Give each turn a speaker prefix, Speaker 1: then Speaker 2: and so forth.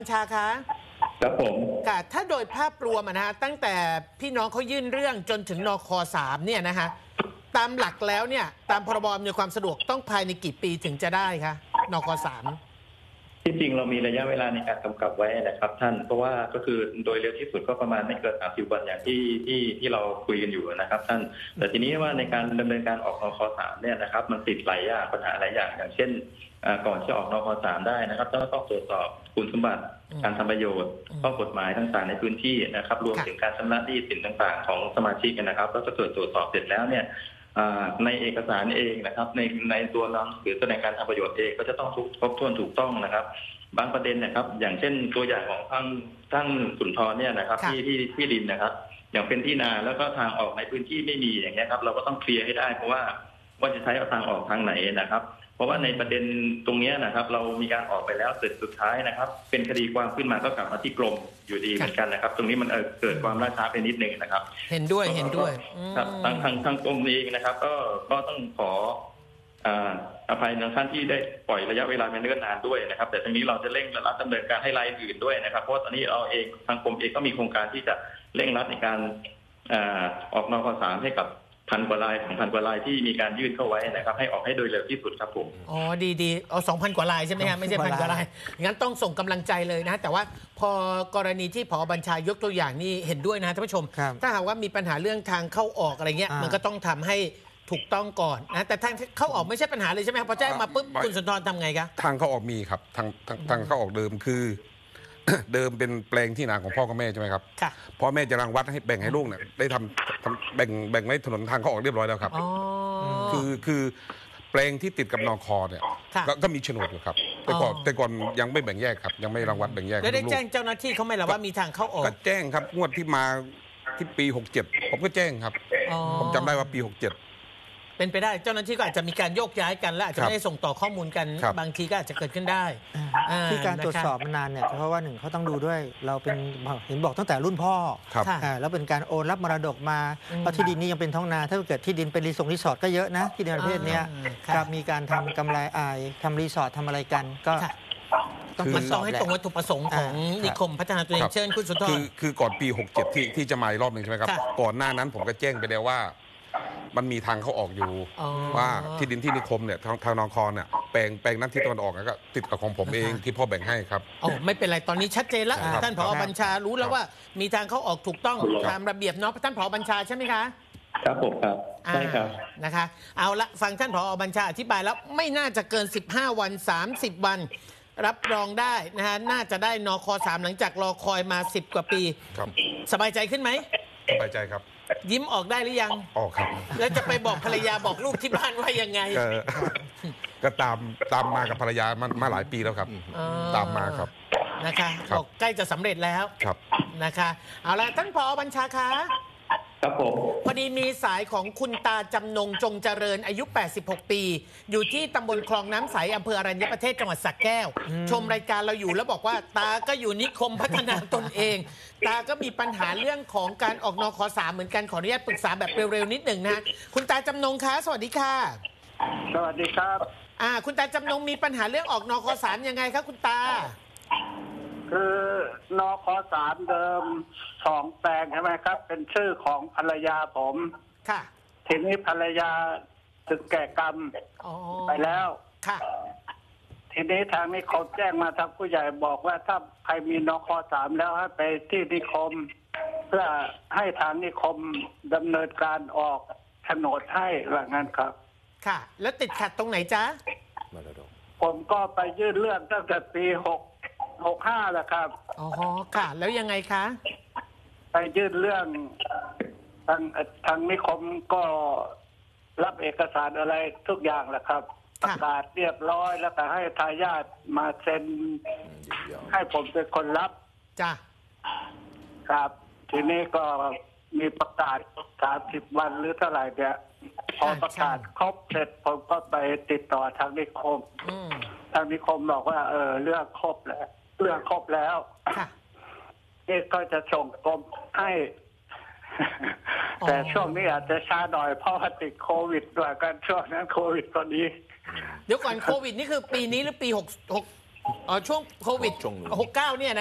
Speaker 1: ชาคะ
Speaker 2: ครับผม
Speaker 1: ค่ะถ้าโดยภาพรวมนะฮะตั้งแต่พี่น้องเขายื่นเรื่องจนถึงนค.3เนี่ยนะฮะตามหลักแล้วเนี่ยตามพรบอำนวยความสะดวกต้องภายในกี่ปีถึงจะได้คะนค.3
Speaker 2: ที่จริงเรามีระยะเวลาในการกำกับไว้นะครับท่านเพราะว่าก็คือโดยเร็วที่สุดก็ประมาณไม่เกิน30 วันอย่างที่เราคุยกันอยู่นะครับท่านแต่ทีนี้ว่าในการดำเนินการออกนค.3เนี่ยนะครับมันติดหลายอย่างปัญหาหลายอย่างอย่างเช่นก่อนจะออกนค.3ได้นะครับต้องตรวจสอบคุณสมบัติการทำประโยชน์ข้อกฎหมายต่างๆในพื้นที่นะครับรวมถึงการชำระหนี้สินต่างๆของสมาชิกนะครับแล้วก็ตรวจสอบเสร็จแล้วเนี่ยในเอกสารเองนะครับในตัวหนังสือแสดงการทำประโยชน์เองก็จะต้องครบถ้วนถูกต้องนะครับบางประเด็นนะครับอย่างเช่นตัวอย่างของท่านสุนทรเนี่ยนะครับที่ดินนะครับอย่างเป็นที่นาแล้วก็ทางออกในพื้นที่ไม่มีอย่างเงี้ยครับเราก็ต้องเคลียร์ให้ได้เพราะว่าจะใช้เอาทางออกทางไหนนะครับเพราะว่าในประเด็นตรงนี้นะครับเรามีการออกไปแล้วเสร็จสุดท้ายนะครับเป็นคดีความขึ้นมาก็กลับมาที่กรมอยู่ดีเหมือนกันนะครับตรงนี้มันเกิดความล่าช้าไปนิดนึงนะครับ
Speaker 1: เห็นด้วย
Speaker 2: ครับทางกรมเองนะครับก็ต้องขออภัยในท่านที่ได้ปล่อยระยะเวลามาเนิ่นนานด้วยนะครับแต่ตรงนี้เราจะเร่งรัดดำเนินการให้รายอื่นด้วยนะครับเพราะตอนนี้เราเองทางกรมเองก็มีโครงการที่จะเร่งรัดในการออกนค.3ให้กับ2,000 กว่าลายที่มีการยื่นเข้าไว้นะครับให้ออกให้โดยเร็วที่สุดครับผม
Speaker 1: อ๋อดีเอา 2,000 กว่าลายใช่ไหมฮะไม่ใช่1,000 กว่าลายงั้นต้องส่งกำลังใจเลยนะแต่ว่าพอกรณีที่ผอ.บัญชายกตัวอย่างนี่เห็นด้วยนะท่านผู้ชมถ้าหากว่ามีปัญหาเรื่องทางเข้าออกอะไรเงี้ยมันก็ต้องทำให้ถูกต้องก่อนนะแต่ทางเข้าออกไม่ใช่ปัญหาเลยใช่ไหมครับพอแจ้งมาปุ๊บคุณสุนทรทำไงครับ
Speaker 3: ทางเข้าออกมีครับทางเข้าออกเดิมคือเดิมเป็นแปลงที่นาของพ่อกับแม่ใช่ไหมครับพ่อแม่จะรังวัดให้แบ่งให้ลูกเนี่ยได้ทำแบ่งไว้ถนนทางเข้าออกเรียบร้อยแล้วครับคือแปลงที่ติดกับนค.เนี่ยก็มีโฉนดอยู่ครับแต่ก่อนยังไม่แบ่งแยกครับยังไม่รังวัดแบ่งแยก
Speaker 1: แล้วได้แจ้งเจ้าหน้าที่เขาไหมล่ะว่ามีทางเข้าออก
Speaker 3: ก็แจ้งครับงวดที่มาที่ปี67ผมก็แจ้งครับผมจำได้ว่าปี67
Speaker 1: เป็นไปได้เจ้าหน้าที่ก็อาจจะมีการโยกย้ายกันและอาจจะไม่ได้ส่งต่อข้อมูลกันบางทีก็อาจจะเกิดขึ้นได้
Speaker 4: ที่การตรวจสอบมานานเนี่ยเพราะว่าหนึ่งเขาต้องดูด้วยเราเป็นเห็นบอกตั้งแต่รุ่นพ่อแล้วเป็นการโอนรับมรดกมาเพราะที่ดินนี้ยังเป็นท้องนาถ้าเกิดที่ดินเป็นรีสอร์ทก็เยอะนะที่ดินประเภทนี้ครับมีการทำกำไรทำรีสอร์ททำอะไรกันก็
Speaker 1: มันต้องให้ตรงวัตถุประสงค์ของนิคมพัฒนาตัวเองเชิญคุณสุนทร
Speaker 3: คือก่อนปี67ที่จะมาอีกรอบหนึ่งใช่ไหมครับก่อนหน้านั้นผมก็แจ้งไปแล้วว่ามันมีทางเข้าออกอยู่ว่าที่ดินที่นิคมเนี่ยทางนครเนี่ยแปลงนั้นที่ตะวันออกก็ติดกับของผมเองที่พ่อแบ่งให้ครับ
Speaker 1: ไม่เป็นไรตอนนี้ชัดเจนแล้วท่านผอ.บัญชารู้แล้วว่ามีทางเข้าออกถูกต้องตามระเบียบเนาะท่านผอ.บัญชาใช่ไหมคะ
Speaker 2: ครับผมครับใช่ครับ
Speaker 1: นะคะเอาละฟังท่านผอ.บัญชาอธิบายแล้วไม่น่าจะเกิน15 วัน30 วันรับรองได้นะฮะน่าจะได้นค.3หลังจากรอคอยมา10 กว่าปีสบายใจขึ้นไหม
Speaker 3: สบายใจครับ
Speaker 1: ยิ้มออกได้หรือยัง
Speaker 3: ออกครับ
Speaker 1: แล้วจะไปบอกภรรยาบอกลูกที่บ้านว่ายังไง
Speaker 3: ก็ตามมากับภรรยามาหลายปีแล้วครับตามมาครับ
Speaker 1: นะคะบอกใกล้จะสำเร็จแล้ว
Speaker 3: ครับ
Speaker 1: นะคะเอาละท่านผอ.บัญชาคะ
Speaker 2: ครับผม
Speaker 1: พอดีมีสายของคุณตาจำนงจงเจริญอายุ86 ปีอยู่ที่ตำบลคลองน้ำใสอำเภออรัญญประเทศจังหวัดสระแก้วชมรายการเราอยู่แล้วบอกว่าตาก็อยู่นิคมพัฒนาตนเองตาก็มีปัญหาเรื่องของการออกนค.3เหมือนกันขออนุญาตปรึกษาแบบเร็วๆนิดหนึ่งนะคุณตาจำนงคะสวัสดีค่ะ
Speaker 5: สวัสดีครับ
Speaker 1: คุณตาจำนงมีปัญหาเรื่องออกนค.3ยังไงครับคุณตา
Speaker 5: คือนค.3เดิม2 แปลงใช่ไหมครับเป็นชื่อของภรรยาผม
Speaker 1: ค่ะ
Speaker 5: ทีนี้ภรรยาถึงแก่กรรมไปแล้ว
Speaker 1: ค่ะ
Speaker 5: ทีนี้ทางนิคมแจ้งมาทางผู้ใหญ่บอกว่าถ้าใครมีนค.3แล้วให้ไปที่นิคมเพื่อให้ทางนิคมดำเนินการออกโฉนดให้หลังนั้นครับ
Speaker 1: ค่ะแล้วติดขัดตรงไหนจ๊ะ
Speaker 5: ผมก็ไปยื่นเรื่องตั้งแต่ปี65แล้วครับ
Speaker 1: อ๋อค่ะแล้วยังไงคะ
Speaker 5: ไปยื่นเรื่องทางนิคมก็รับเอกสารอะไรทุกอย่างแหละครับประกาศเรียบร้อยแล้วแต่ให้ทายาทมาเซ็นให้ผมเป็นคนรับ
Speaker 1: จ้ะ
Speaker 5: ครับทีนี้ก็มีประกาศ30 วันหรือเท่าไหร่เนี่ยพอประกาศครบเสร็จผมก็ไปติดต่อทางนิคมทางนิคมบอกว่าเรื่องครบแล้วนี่ก็จะส่งกรมให้แต่ช่วงนี้อาจจะช้าหน่อยเพราะว่าติดโควิดด้วยกันช่วงนั้นโควิดตอนนี้
Speaker 1: เดี๋ยวก่อนโควิดนี่คือปีนี้หรือปี66 อ๋อช่วงโควิด
Speaker 6: ช่วงนู้น
Speaker 1: 69เนี่ยนะ